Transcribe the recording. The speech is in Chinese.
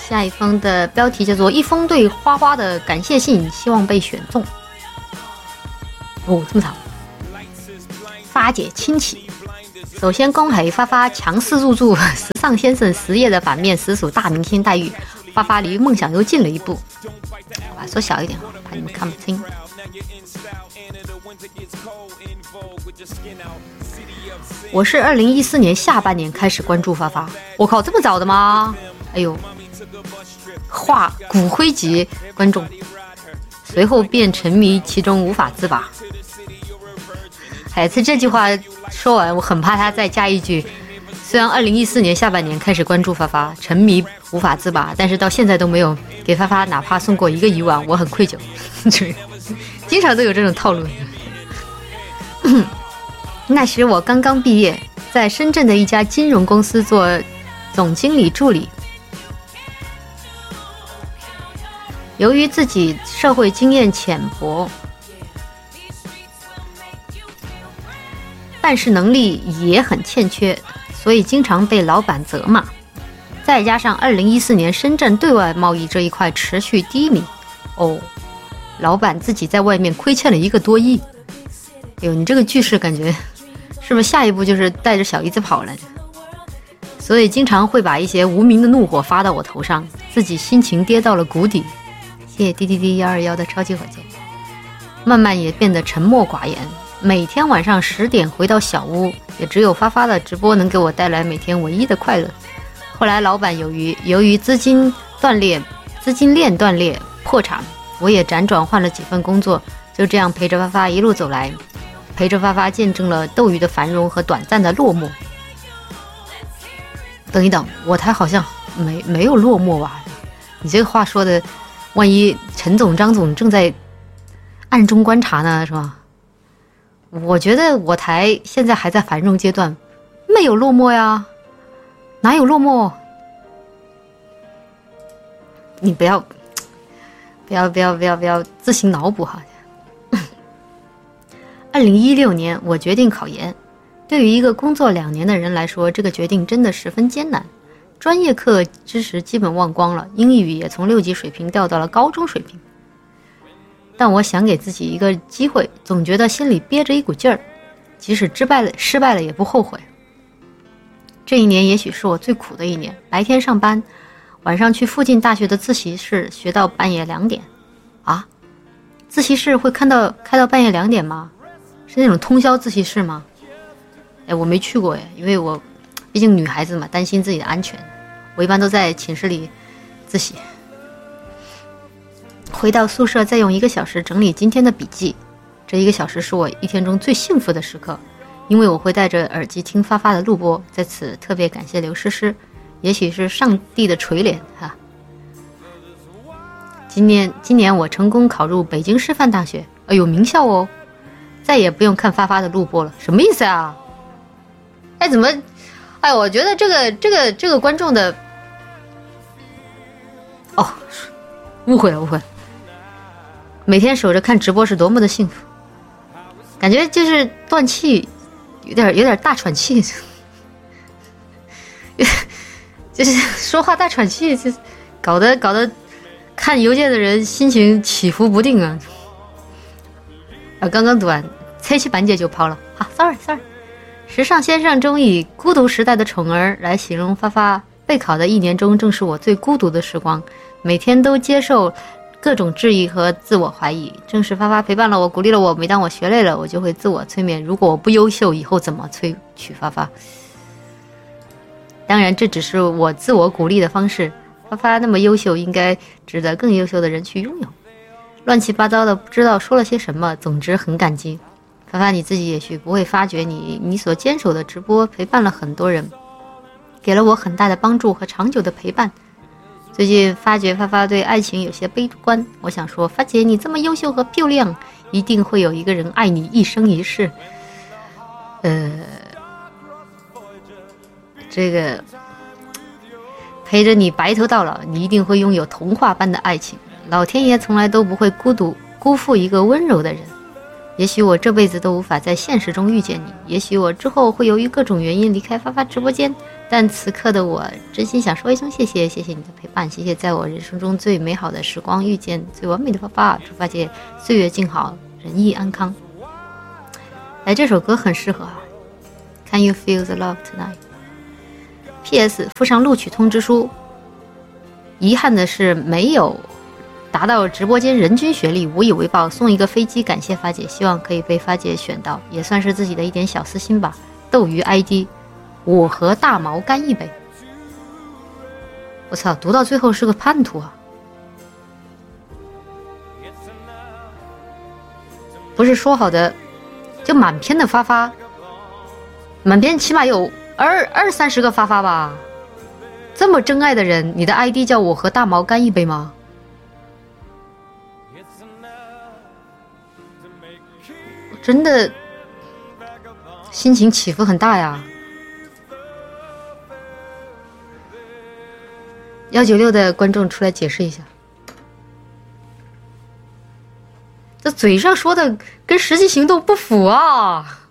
下一封的标题叫做一封对花花的感谢信，希望被选中。哦，这么长。发姐亲戚，首先恭喜发发强势入驻时尚先生实业的版面，实属大明星待遇。发发离梦想又近了一步。我把说小一点，怕你们看不清。我是2014年下半年开始关注发发，我靠，这么早的吗？哎呦，画骨灰级观众，随后便沉迷其中无法自拔。哎，这句话说完，我很怕他再加一句，虽然2014年下半年开始关注发发，沉迷无法自拔，但是到现在都没有给发发哪怕送过一个鱼丸，我很愧疚。经常都有这种套路。那时我刚刚毕业，在深圳的一家金融公司做总经理助理。由于自己社会经验浅薄，办事能力也很欠缺，所以经常被老板责骂。再加上2014年深圳对外贸易这一块持续低迷，老板自己在外面亏欠了1个多亿。哎呦，你这个句式感觉是不是下一步就是带着小姨子跑了？所以经常会把一些无名的怒火发到我头上，自己心情跌到了谷底。谢谢DDD121的超级火箭。慢慢也变得沉默寡言，每天晚上10点回到小屋，也只有发发的直播能给我带来每天唯一的快乐。后来老板由于资金链断裂破产，我也辗转换了几份工作，就这样陪着发发一路走来，陪着发发见证了斗鱼的繁荣和短暂的落寞。等一等，我台好像没有落寞吧？你这个话说的，万一陈总张总正在暗中观察呢，是吧？我觉得我台现在还在繁荣阶段，没有落寞呀，哪有落寞？你不要自行脑补哈。2016年我决定考研，对于一个工作2年的人来说，这个决定真的十分艰难。专业课知识基本忘光了，英语也从6级水平掉到了高中水平。但我想给自己一个机会，总觉得心里憋着一股劲儿，即使失败了也不后悔。这一年也许是我最苦的一年，白天上班，晚上去附近大学的自习室学到半夜2点。啊，自习室会开到半夜2点吗？是那种通宵自习室吗？我没去过因为我毕竟女孩子嘛，担心自己的安全，我一般都在寝室里自习。回到宿舍再用1个小时整理今天的笔记，这1个小时是我一天中最幸福的时刻，因为我会戴着耳机听发发的录播，在此特别感谢刘诗诗，也许是上帝的垂怜哈。今年我成功考入北京师范大学，名校哦，再也不用看发发的录播了。什么意思啊？怎么？我觉得这个观众的误会了。每天守着看直播是多么的幸福，感觉就是断气，有点大喘气，就是说话大喘气，就搞得看邮件的人心情起伏不定啊。刚刚读完，猜期板姐就抛了，sorry。时尚先生中以孤独时代的宠儿来形容发发，备考的1年中正是我最孤独的时光，每天都接受各种质疑和自我怀疑，正是发发陪伴了我，鼓励了我。每当我学累了，我就会自我催眠，如果我不优秀，以后怎么催取发发？当然这只是我自我鼓励的方式，发发那么优秀，应该值得更优秀的人去拥有。乱七八糟的不知道说了些什么，总之很感激发发，你自己也许不会发觉你所坚守的直播陪伴了很多人，给了我很大的帮助和长久的陪伴。最近发觉发发对爱情有些悲观，我想说，发姐你这么优秀和漂亮，一定会有一个人爱你一生一世。这个陪着你白头到老，你一定会拥有童话般的爱情。老天爷从来都不会辜负一个温柔的人。也许我这辈子都无法在现实中遇见你，也许我之后会由于各种原因离开发发直播间， 但此刻的我真心想说一声谢谢，谢谢你的陪伴，谢谢在我人生中最美好的时光遇见最完美的爸爸，祝发姐岁月静好，人意安康。哎，这首歌很适合啊。Can you feel the love tonight? P.S. 附上录取通知书。遗憾的是没有达到直播间人均学历，无以为报，送一个飞机感谢发姐，希望可以被发姐选到，也算是自己的一点小私心吧。斗鱼 ID 我和大毛干一杯。我操，读到最后是个叛徒啊！不是说好的就满篇的发，满篇起码有二三十个发吧？这么真爱的人，你的 ID 叫我和大毛干一杯吗？我真的心情起伏很大呀。196的观众出来解释一下，这嘴上说的跟实际行动不符啊！